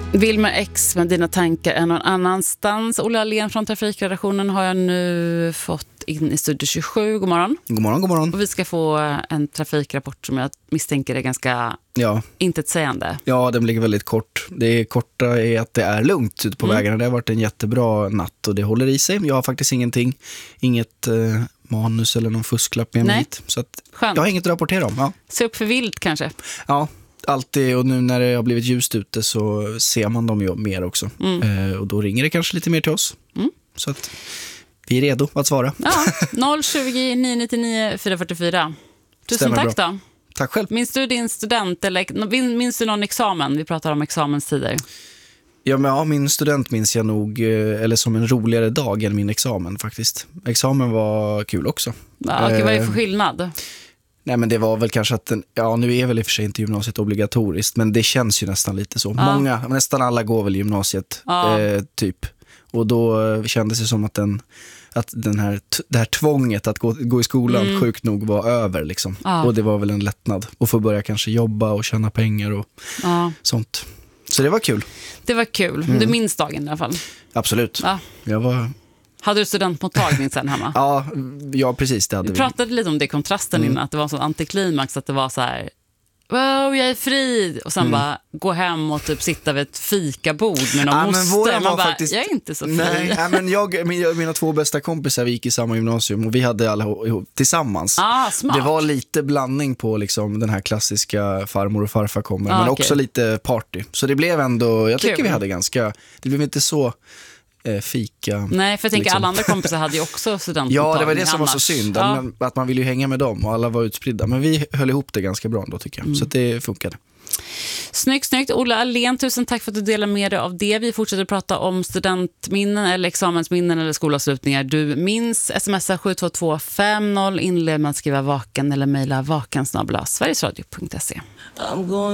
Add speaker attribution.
Speaker 1: Wilmer X med dina tankar är någon annanstans. Olle Ahlén från Trafikredaktionen har jag nu fått in i Studio 27. God morgon.
Speaker 2: God morgon, god morgon.
Speaker 1: Och vi ska få en trafikrapport som jag misstänker är ganska intetsägande.
Speaker 2: Ja, den ligger väldigt kort. Det korta är att det är lugnt ute på vägarna. Det har varit en jättebra natt och det håller i sig. Jag har faktiskt inget manus eller någon fusklapp med mig hit. Så att jag har inget att rapportera om. Ja.
Speaker 1: Se upp för vilt kanske.
Speaker 2: Ja, alltid. Och nu när det har blivit ljust ute så ser man dem ju mer också. Och då ringer det kanske lite mer till oss. Så att vi är redo att svara.
Speaker 1: Ja, 020 999 444. Tusen tack då.
Speaker 2: Tack själv.
Speaker 1: Minns du din student eller minns du någon examen? Vi pratar om examenstider.
Speaker 2: Ja, min student minns jag nog eller som en roligare dag än min examen faktiskt. Examen var kul också.
Speaker 1: Ja, okej, vad är det för skillnad?
Speaker 2: Nej, men det var väl kanske att nu är väl i och för sig inte gymnasiet obligatoriskt, men det känns ju nästan lite så. Nästan alla går väl gymnasiet typ. Och då kändes det som att det här tvånget att gå i skolan sjukt nog var över liksom. Och det var väl en lättnad att få börja kanske jobba och tjäna pengar och sånt. Så det var kul.
Speaker 1: Det var kul. Du minns dagen i alla fall.
Speaker 2: Absolut.
Speaker 1: Ja. Hade du studentmottagning sen hemma?
Speaker 2: ja, precis. Det hade vi.
Speaker 1: Vi pratade lite om det i kontrasten innan, att det var så antiklimax, att det var så här: wow, jag är fri. Och sen bara gå hem och typ sitta vid ett fikabord med någon moster. Man bara, faktiskt, jag är inte så fri.
Speaker 2: Nej, men mina två bästa kompisar, vi gick i samma gymnasium och vi hade alla ihop tillsammans.
Speaker 1: Smart.
Speaker 2: Det var lite blandning på liksom den här klassiska farmor och farfar kommer, men också lite party. Så det blev ändå, jag tycker vi hade det blev inte så fika.
Speaker 1: Nej, för jag tänker alla andra kompisar hade ju också studentmottagning.
Speaker 2: Ja, det var det som var så synd. Att man ville ju hänga med dem och alla var utspridda. Men vi höll ihop det ganska bra då, tycker jag. Så att det funkade.
Speaker 1: Snyggt. Olle Ahlén, tusen tack för att du delar med dig av det. Vi fortsätter prata om studentminnen eller examensminnen eller skolavslutningar. Du minns, smsa 72250, inled med att skriva vaken eller mejla vaken@sverigesradio.se.